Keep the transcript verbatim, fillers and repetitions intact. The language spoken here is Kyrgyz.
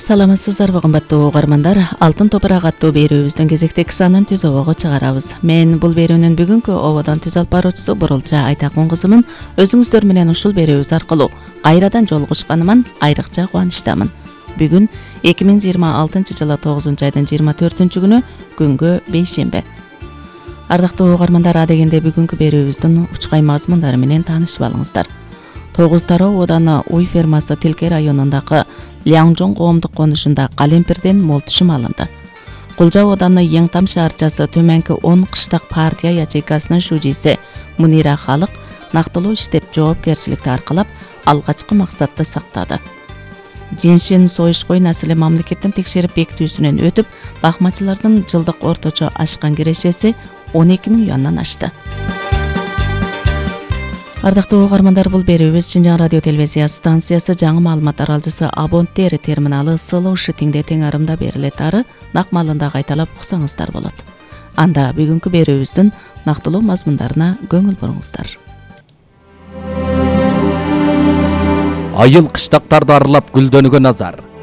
Саламатсыздарбы кымбаттуу угармандар, Алтын топурак аттуу берүүбүздүн кезектеги санын түз обого чыгарабыз. Мен бул берүүнүн бүгүнкү ободон түз алып баруучусу Бурулча Айтакун кызымын. Өзүңүздөр менен ушул берүүбүз аркылуу кайрадан жолугушканыман айрыкча кубанычтамын. Бүгүн эки миң жыйырма алтынчы жылы тогузунчу айдын жыйырма төртүнчү күнү күнгө бейшембе. Ардактуу угармандар, адегенде бүгүнкү берүүбүздүн учкай мазмундары менен таанышып алыңыздар. Тогуз Тароо ооданы Уй фермасы Тилке районундагы Ляңжоң коомдук конушунда калемпирден мол түшүм алынды. Кулжа ооданы Еңтам шаарчасы Төмөнкү он кыштак партия ячейкасынын шужиси Мунира Халык нактылуу иштеп жоопкерчиликти аркалап алгачкы максатты сактады. Жиншин Союшкой населе мамлекеттин текшерип бекитүүсүнөн өтүп, бакмачылардын жылдык орточо ашкан кирешеси он эки миң юандан ашты. Ардактуу угармандар, бул берүүбүз Чынжаң радио телевизия станциясы жаңы маалымат аралжысы Абонтер терминалы Сылуу Шытиңде тең арымда берилет ары нак маалында кайталап уксаңыздар болот. Анда бүгүнкү берүүбүздүн нактылуу мазмундарына көңүл буруңуздар. Айыл кыштактарды аралап гүлдөнүүгө назар.